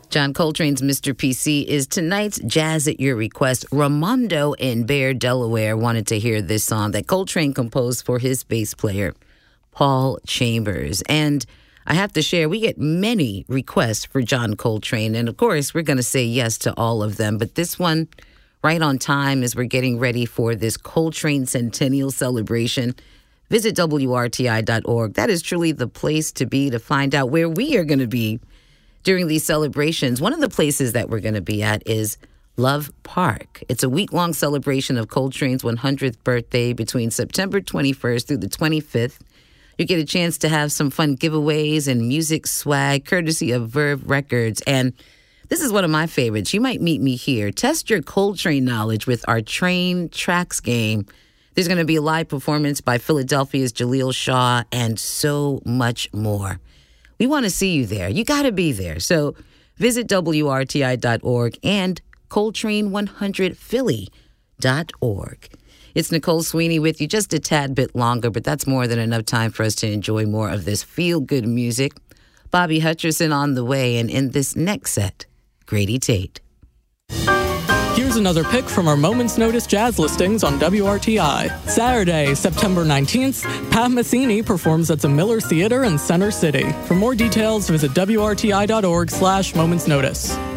John Coltrane's Mr. PC is tonight's Jazz at Your Request. Ramondo in Bear, Delaware wanted to hear this song that Coltrane composed for his bass player, Paul Chambers. And I have to share, we get many requests for John Coltrane. And of course, we're going to say yes to all of them. But this one, right on time as we're getting ready for this Coltrane Centennial celebration. Visit WRTI.org. That is truly the place to be to find out where we are going to be during these celebrations. One of the places that we're going to be at is Love Park. It's a week-long celebration of Coltrane's 100th birthday between September 21st through the 25th. You get a chance to have some fun giveaways and music swag courtesy of Verve Records. And this is one of my favorites. You might meet me here. Test your Coltrane knowledge with our Train Tracks game. There's going to be a live performance by Philadelphia's Jaleel Shaw and so much more. We want to see you there. You got to be there. So visit WRTI.org and Coltrane100Philly.org. It's Nicole Sweeney with you just a tad bit longer, but that's more than enough time for us to enjoy more of this feel-good music. Bobby Hutcherson on the way, and in this next set, Grady Tate. Here's another pick from our Moment's Notice jazz listings on WRTI. Saturday, September 19th, Pat Metheny performs at the Miller Theater in Center City. For more details, visit WRTI.org/Moments Notice.